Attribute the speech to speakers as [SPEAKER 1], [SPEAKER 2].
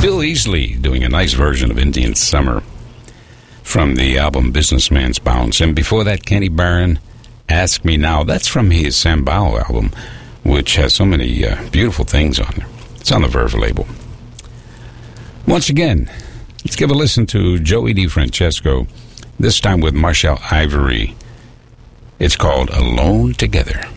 [SPEAKER 1] Bill Easley doing a nice version of Indian Summer from the album Businessman's Bounce. And before that, Kenny Barron, Ask Me Now. That's from his Sambao album, which has so many beautiful things on there. It's on the Verve label. Once again, let's give a listen to Joey DeFrancesco, this time with Marshall Ivory. It's called Alone Together.